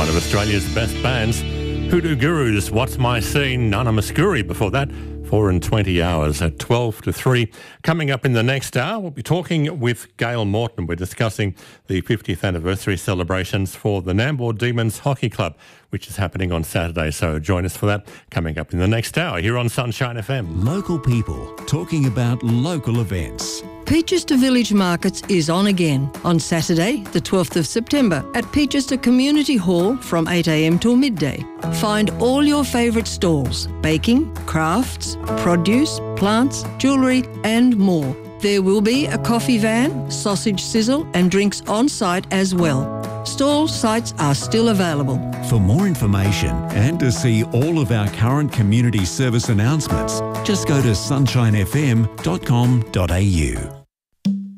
One of Australia's best bands, Hoodoo Gurus, What's My Scene, Nana Muscuri before that, 4 and 20 hours at 12 to 3. Coming up in the next hour, we'll be talking with Gail Morton. We're discussing the 50th anniversary celebrations for the Nambour Demons Hockey Club, which is happening on Saturday. So join us for that coming up in the next hour here on Sunshine FM. Local people talking about local events. Peachester Village Markets is on again on Saturday, the 12th of September at Peachester Community Hall from 8 a.m. till midday. Find all your favourite stalls, baking, crafts, produce, plants, jewellery and more. There will be a coffee van, sausage sizzle and drinks on site as well. Stall sites are still available. For more information and to see all of our current community service announcements, just go to sunshinefm.com.au.